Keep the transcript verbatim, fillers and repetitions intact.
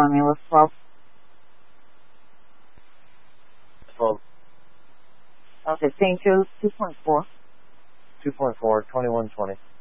me with twelve. twelve. Okay, thank you. two point four. two point four, twenty-one twenty.